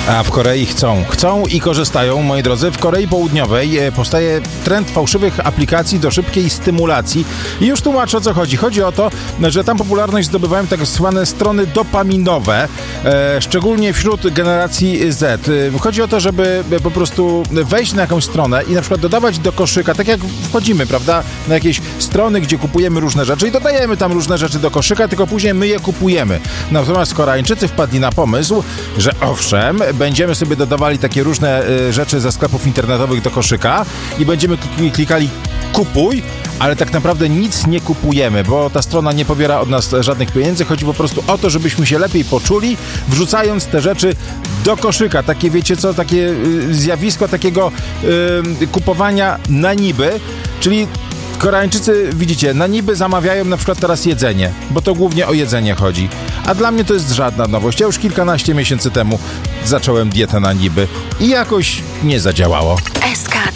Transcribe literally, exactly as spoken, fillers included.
A w Korei chcą. Chcą i korzystają, moi drodzy. W Korei Południowej powstaje trend fałszywych aplikacji do szybkiej stymulacji. I już tłumaczę, o co chodzi. Chodzi o to, że tam popularność zdobywają tak zwane strony dopaminowe, e, szczególnie wśród generacji Z. Chodzi o to, żeby po prostu wejść na jakąś stronę i na przykład dodawać do koszyka, tak jak wchodzimy, prawda, na jakieś strony, gdzie kupujemy różne rzeczy i dodajemy tam różne rzeczy do koszyka, tylko później my je kupujemy. Natomiast Koreańczycy wpadli na pomysł, że owszem, będziemy sobie dodawali takie różne y, rzeczy ze sklepów internetowych do koszyka i będziemy klikali kupuj, ale tak naprawdę nic nie kupujemy, bo ta strona nie pobiera od nas żadnych pieniędzy. Chodzi po prostu o to, żebyśmy się lepiej poczuli, wrzucając te rzeczy do koszyka. Takie, wiecie co, takie y, zjawisko takiego y, kupowania na niby, czyli Koreańczycy, widzicie, na niby zamawiają na przykład teraz jedzenie, bo to głównie o jedzenie chodzi. A dla mnie to jest żadna nowość. Ja już kilkanaście miesięcy temu zacząłem dietę na niby i jakoś nie zadziałało. S K